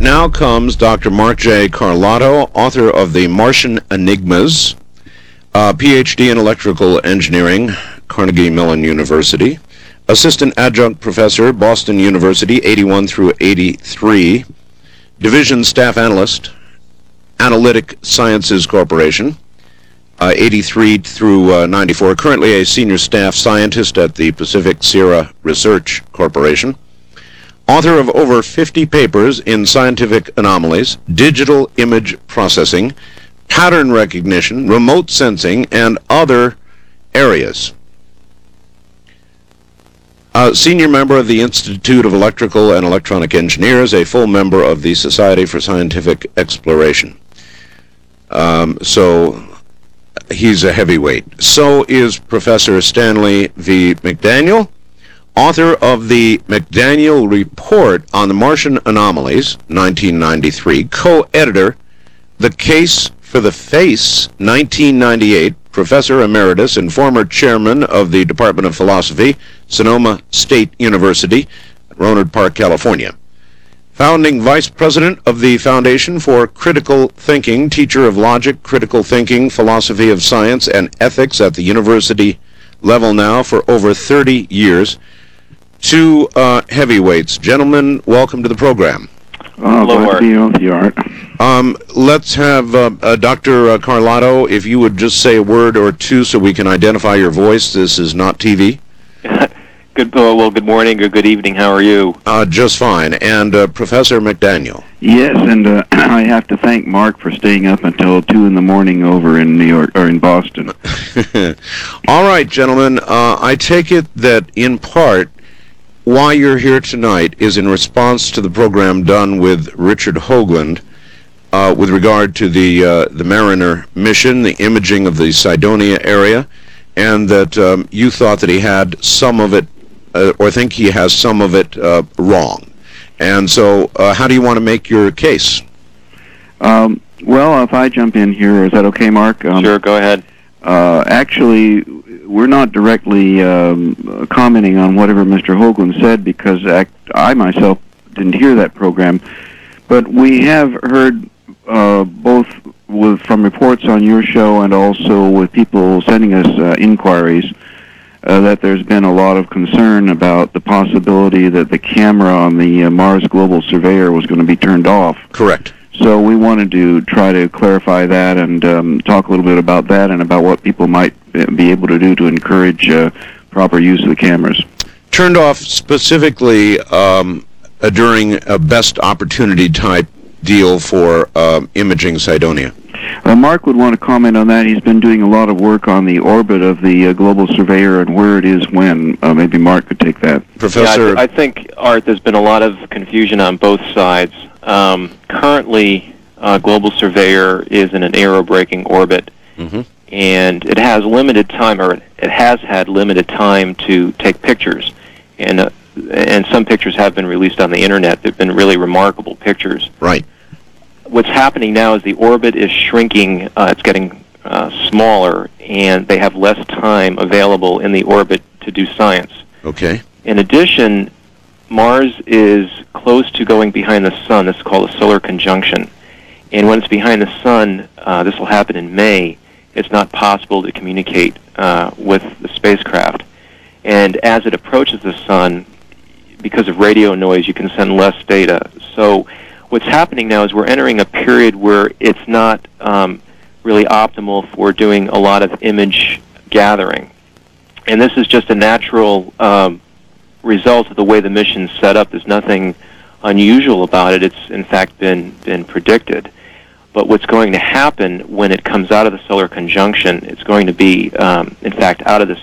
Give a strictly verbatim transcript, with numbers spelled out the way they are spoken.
now comes Doctor Mark J. Carlotto, author of The Martian Enigmas, uh, P H D in Electrical Engineering, Carnegie Mellon University, Assistant Adjunct Professor, Boston University, eighty-one through eighty-three, Division Staff Analyst, Analytic Sciences Corporation, uh, eighty-three through uh, ninety-four, currently a Senior Staff Scientist at the Pacific Sierra Research Corporation, author of over fifty papers in scientific anomalies, digital image processing, pattern recognition, remote sensing, and other areas. Uh, senior member of the Institute of Electrical and Electronic Engineers, a full member of the Society for Scientific Exploration. Um, so he's a heavyweight. So is Professor Stanley V. McDaniel, author of the McDaniel Report on the Martian Anomalies, nineteen ninety-three, co-editor, The Case for the Face, nineteen ninety-eight, Professor Emeritus and former Chairman of the Department of Philosophy, Sonoma State University, Rohnert Park, California. Founding Vice President of the Foundation for Critical Thinking, teacher of logic, critical thinking, philosophy of science, and ethics at the university level now for over thirty years. Two uh, heavyweights. Gentlemen, welcome to the program. Oh, glad to be with you, Art. Um, let's have uh, uh, Doctor Carlotto, if you would just say a word or two so we can identify your voice. This is not T V. Good, well, good morning or good evening. How are you? Uh, just fine. And uh, Professor McDaniel. Yes, and uh, I have to thank Mark for staying up until two in the morning over in New York or in Boston. All right, gentlemen. Uh, I take it that in part why you're here tonight is in response to the program done with Richard Hoagland uh, with regard to the uh, the Mariner mission, the imaging of the Cydonia area, and that um, you thought that he had some of it, uh, or think he has some of it uh, wrong. And so uh, how do you want to make your case? Um, well, if I jump in here, is that okay, Mark? Um, sure, go ahead. Uh, actually, we're not directly um, commenting on whatever Mister Hoagland said because act, I myself didn't hear that program, but we have heard uh, both with from reports on your show and also with people sending us uh, inquiries uh, that there's been a lot of concern about the possibility that the camera on the uh, Mars Global Surveyor was going to be turned off. Correct. So we wanted to try to clarify that and um, talk a little bit about that and about what people might be able to do to encourage uh, proper use of the cameras. Turned off specifically um, uh, during a best opportunity type deal for uh, imaging Cydonia. Uh, Mark would want to comment on that. He's been doing a lot of work on the orbit of the uh, Global Surveyor and where it is when. Uh, maybe Mark could take that. Professor? Yeah, I, th- I think, Art, there's been a lot of confusion on both sides. Um, currently, uh, Global Surveyor is in an aerobraking orbit, mm-hmm. and it has limited time, or it has had limited time to take pictures. And uh, and some pictures have been released on the Internet. They've been really remarkable pictures. Right. What's happening now is the orbit is shrinking. Uh, it's getting uh, smaller, and they have less time available in the orbit to do science. Okay. In addition, Mars is close to going behind the sun. This is called a solar conjunction. And when it's behind the sun, uh, this will happen in May, it's not possible to communicate uh, with the spacecraft. And as it approaches the sun, because of radio noise, you can send less data. So what's happening now is we're entering a period where it's not um, really optimal for doing a lot of image gathering. And this is just a natural um, result of the way the mission's set up. There's nothing unusual about it. It's, in fact, been, been predicted. But what's going to happen when it comes out of the solar conjunction, it's going to be, um, in fact, out of this